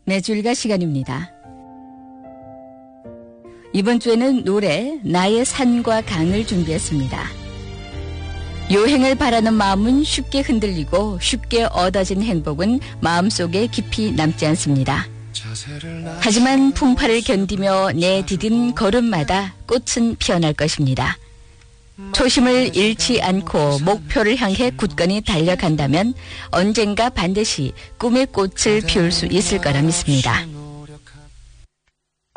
매주일가 시간입니다. 이번 주에는 노래 나의 산과 강을 준비했습니다. 여행을 바라는 마음은 쉽게 흔들리고 쉽게 얻어진 행복은 마음속에 깊이 남지 않습니다. 하지만 풍파를 견디며 내디딘 걸음마다 꽃은 피어날 것입니다. 초심을 잃지 않고 목표를 향해 굳건히 달려간다면 언젠가 반드시 꿈의 꽃을 피울 수 있을 거라 믿습니다.